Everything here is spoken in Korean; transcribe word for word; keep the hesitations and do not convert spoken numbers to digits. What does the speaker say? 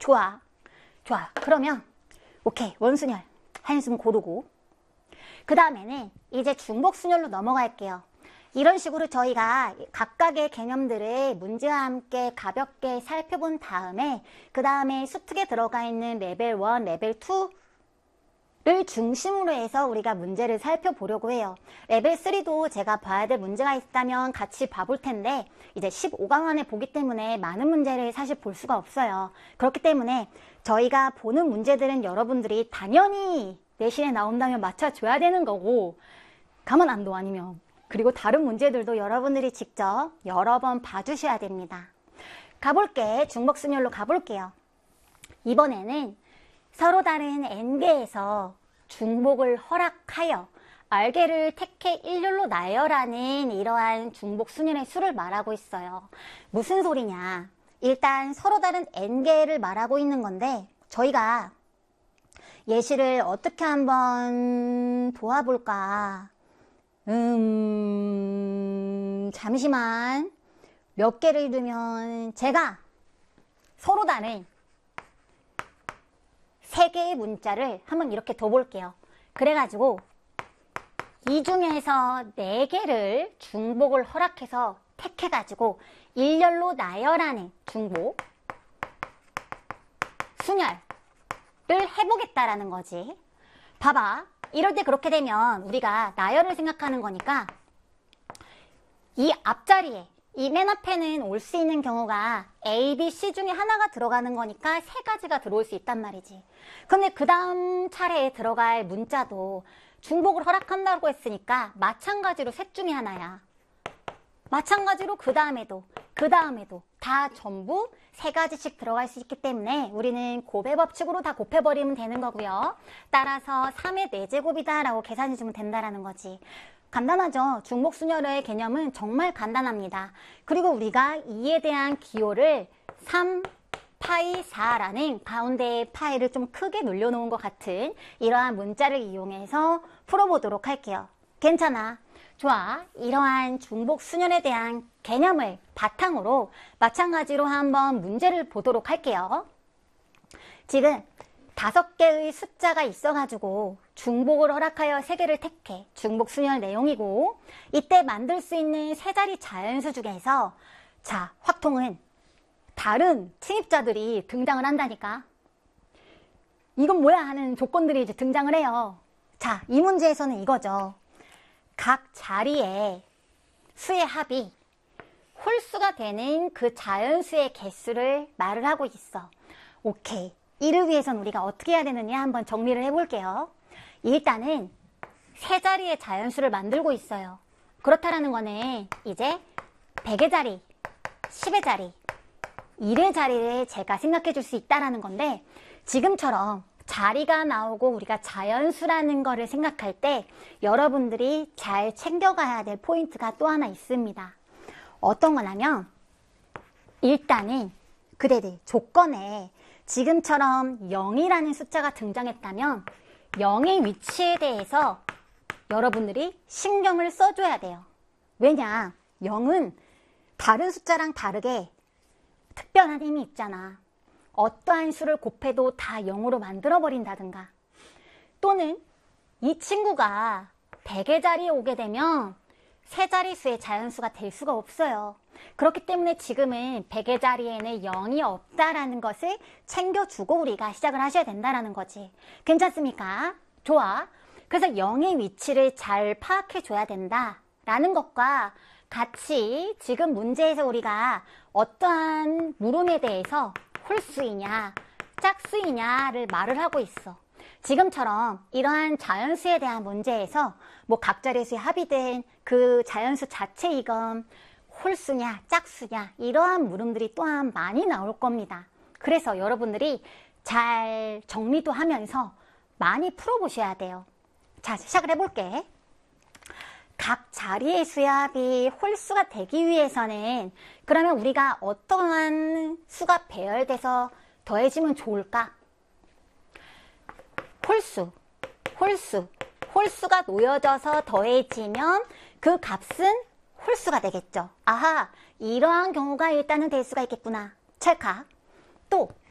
좋아. 좋아. 그러면 오케이. 원순열 한숨 고르고 그 다음에는 이제 중복순열로 넘어갈게요. 이런 식으로 저희가 각각의 개념들을 문제와 함께 가볍게 살펴본 다음에 그 다음에 수특에 들어가 있는 레벨 일, 레벨 이를 중심으로 해서 우리가 문제를 살펴보려고 해요. 레벨 삼도 제가 봐야 될 문제가 있다면 같이 봐볼 텐데 이제 십오 강 안에 보기 때문에 많은 문제를 사실 볼 수가 없어요. 그렇기 때문에 저희가 보는 문제들은 여러분들이 당연히 내신에 나온다면 맞춰줘야 되는 거고 가만 안 둬 아니면 그리고 다른 문제들도 여러분들이 직접 여러 번 봐주셔야 됩니다. 가볼게. 중복순열로 가볼게요. 이번에는 서로 다른 n개에서 중복을 허락하여 r개를 택해 일렬로 나열하는 이러한 중복순열의 수를 말하고 있어요. 무슨 소리냐? 일단 서로 다른 n개를 말하고 있는 건데 저희가 예시를 어떻게 한번 도와볼까? 음... 잠시만. 몇 개를 두면 제가 서로 다른 세 개의 문자를 한번 이렇게 둬볼게요. 그래가지고 이 중에서 네 개를 중복을 허락해서 택해가지고 일렬로 나열하는 중복 순열을 해보겠다라는 거지. 봐봐. 이럴 때 그렇게 되면 우리가 나열을 생각하는 거니까 이 앞자리에 이 맨 앞에는 올 수 있는 경우가 A, B, C 중에 하나가 들어가는 거니까 세 가지가 들어올 수 있단 말이지. 근데 그 다음 차례에 들어갈 문자도 중복을 허락한다고 했으니까 마찬가지로 셋 중에 하나야. 마찬가지로 그 다음에도 그 다음에도 다 전부 세 가지씩 들어갈 수 있기 때문에 우리는 곱의 법칙으로 다 곱해버리면 되는 거고요. 따라서 삼의 네 제곱이다 라고 계산해주면 된다라는 거지. 간단하죠? 중복순열의 개념은 정말 간단합니다. 그리고 우리가 이에 대한 기호를 삼 파이 사라는 가운데에 파이를 좀 크게 눌려놓은 것 같은 이러한 문자를 이용해서 풀어보도록 할게요. 괜찮아. 좋아. 이러한 중복순열에 대한 개념을 바탕으로 마찬가지로 한번 문제를 보도록 할게요. 지금 다섯 개의 숫자가 있어가지고 중복을 허락하여 세 개를 택해 중복순열 내용이고 이때 만들 수 있는 세 자리 자연수 중에서 자, 확통은 다른 침입자들이 등장을 한다니까. 이건 뭐야 하는 조건들이 이제 등장을 해요. 자, 이 문제에서는 이거죠. 각 자리에 수의 합이 홀수가 되는 그 자연수의 개수를 말을 하고 있어. 오케이. 이를 위해서는 우리가 어떻게 해야 되느냐 한번 정리를 해볼게요. 일단은 세 자리의 자연수를 만들고 있어요. 그렇다라는 거는 이제 백의 자리, 십의 자리, 일의 자리를 제가 생각해 줄 수 있다라는 건데 지금처럼 자리가 나오고 우리가 자연수라는 거를 생각할 때 여러분들이 잘 챙겨가야 될 포인트가 또 하나 있습니다. 어떤 거냐면 일단은 그대들 조건에 지금처럼 영이라는 숫자가 등장했다면 영의 위치에 대해서 여러분들이 신경을 써줘야 돼요. 왜냐? 영은 다른 숫자랑 다르게 특별한 힘이 있잖아. 어떠한 수를 곱해도 다 영으로 만들어버린다든가 또는 이 친구가 백의 자리에 오게 되면 세 자릿수의 자연수가 될 수가 없어요. 그렇기 때문에 지금은 백의 자리에는 영이 없다라는 것을 챙겨주고 우리가 시작을 하셔야 된다는 거지. 괜찮습니까? 좋아. 그래서 영의 위치를 잘 파악해줘야 된다라는 것과 같이 지금 문제에서 우리가 어떠한 물음에 대해서 홀수이냐 짝수이냐를 말을 하고 있어. 지금처럼 이러한 자연수에 대한 문제에서 뭐 각 자릿수의 합이든 그 자연수 자체이건 홀수냐 짝수냐 이러한 물음들이 또한 많이 나올 겁니다. 그래서 여러분들이 잘 정리도 하면서 많이 풀어보셔야 돼요. 자, 시작을 해볼게. 각 자리의 수의 합이 홀수가 되기 위해서는 그러면 우리가 어떠한 수가 배열돼서 더해지면 좋을까? 홀수, 홀수, 홀수가 놓여져서 더해지면 그 값은 홀수가 되겠죠. 아하, 이러한 경우가 일단은 될 수가 있겠구나. 찰칵. 또